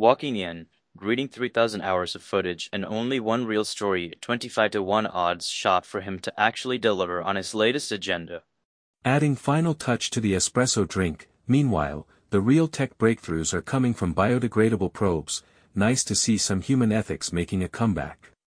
walking in, reading 3,000 hours of footage and only one real story, 25 to 1 odds shot for him to actually deliver on his latest agenda. Adding final touch to the espresso drink, meanwhile, the real tech breakthroughs are coming from biodegradable probes. Nice to see some human ethics making a comeback.